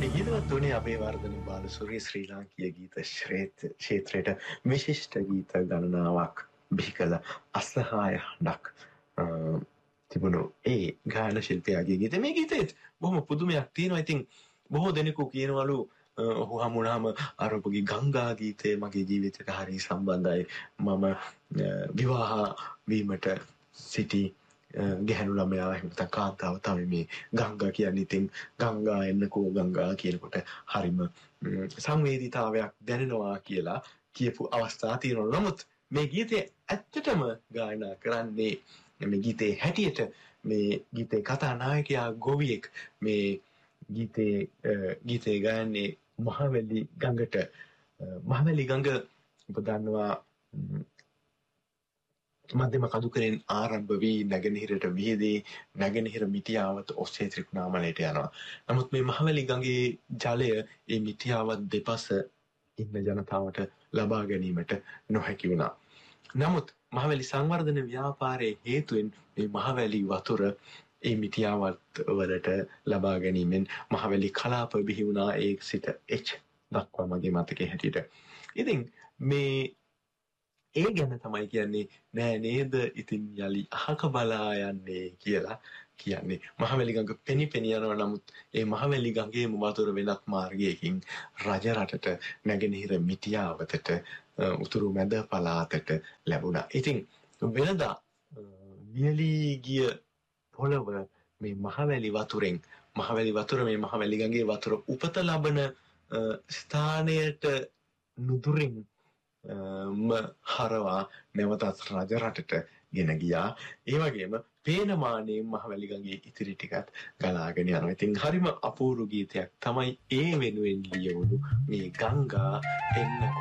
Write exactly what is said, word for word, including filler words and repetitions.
ගීතවත් වුණේ අබේවර්ධන බාලසූරිය ශ්‍රී ලාංකීය ගීත ක්ෂේත්‍රයට විශිෂ්ට ගීත ගණනාවක් බිහි කළ අසහාය හඬක් තිබුණු ඒ ගායන ශිල්පියාගේ ගීත. මේ ගීතෙත් බොහොම පුදුමයක් තියෙනවා. ඉතින් බොහෝ දෙනෙකු කියනවලු ඔහු හමුුණාම අරපුගේ ගංගා ගීතය මගේ ජීවිතයට හරි සම්බන්ධයි. මම විවාහ වීමට සිටි ගැහැණු ළමයා එහෙම නැත්නම් කාන්තාව තමයි මේ ගංගා කියන්නේ. ඉතින් ගංගා එන්නකෝ ගංගා කියනකොට හරිම සංවේදීතාවයක් දැනෙනවා කියලා කියපු අවස්ථා තියෙනවා. නමුත් මේ ගීතය ඇත්තටම ගායනා කරන්නේ මේ ගීතේ හැටියට මේ ගීතේ කතා නායකයා ගොවියෙක්. මේ ගීතේ ගීතේ ගායන්නේ මහවැලි ගඟට. මහවැලි ගඟ ඔබ දන්නවා මධ්‍යම කඳුකරෙන් ආරම්භ වී නැගෙනහිරට විහිදී නැගෙනහිර මිටියාවත ඔස්සේ ත්‍රිකුණාමලයට යනවා. නමුත් මේ මහවැලි ගඟේ ජලය ඒ මිටියාවත් දෙපස ඉන්න ජනතාවට ලබා ගැනීමට නොහැකි වුණා. නමුත් මහවැලි සංවර්ධන ව්‍යාපාරයේ හේතුවෙන් මේ මහවැලි වතුර ඒ මිටියාවත් වලට ලබා ගැනීමෙන් මහවැලි කලාප බිහි වුණා. ඒ සිට එච් දක්වා මගේ මතකයේ හැටියට. ඉතින් මේ ඒ ගැන තමයි කියන්නේ නෑ නේද ඉතින් යලි අහක බලා යන්නේ කියලා කියන්නේ. මහවැලි ගඟ පෙනි පෙනි යනවා. නමුත් ඒ මහවැලි ගඟේම වතුර වෙනත් මාර්ගයකින් රජ රටට නැගෙනහිර මිටියාවතට උතුරු මැද පළාතට ලැබුණා. ඉතින් වෙනදා වියලී ගිය පොළව මේ මහවැලි වතුරෙන් මහවැලි වතුර මේ මහවැලි ගඟේ වතුර උපත ලබන ස්ථානයට නුදුරින් ම හරවා නැවතත් රජ රටට ගෙන ගියා. ඒ වගේම පේනමානේ මහවැලි ගඟේ ඉතිරි ටිකත් ගලාගෙන යනවා. ඉතින් හරිම අපූර්ව ගීතයක් තමයි ඒ වෙනුවෙන් ලියවුණු මේ ගංගා එන්න